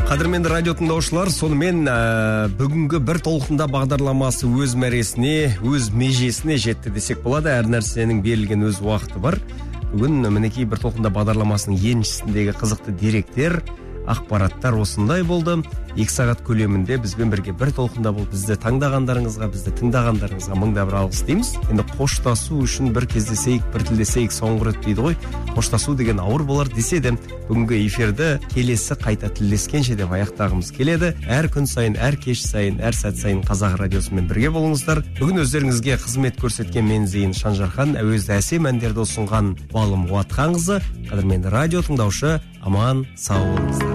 Қадірменді радио тыңдаушылар, сонымен бүгінгі бір толқында бағдарламасы өз мәресіне, өз межесіне жетті десек болады. Әр нәрсенің берілген өз уақыты бар. Бүгін мінекей бір толқында бағдарламасының еншісіндегі қызықты деректер, ақпараттар осындай болды. 2 сағат көлемінде бізбен бірге бір толқында болып, бізді таңдағандарыңызға, бізді тыңдағандарыңызға мыңда бір алғыс дейміз. Енді қоштасу үшін бір кездесейік, бір тілдесейік, соңғы рет дейді ғой. Қоштасу деген ауыр болар десе де, бүгінгі эфирді келесі қайта тілдескенше деп аяқтағымыз келеді. Әр күн сайын, әр кеш сайын, әр сәт сайын Қазақ радиосымен бірге болыңыздар. Бүгін өздеріңізге қызмет көрсеткен мен Зейін Шанжархан, әуезді әсем әндерді ұсынған Балым Уатқанқызы. Қадірменді радио тыңдаушы, аман сау болыңыздар.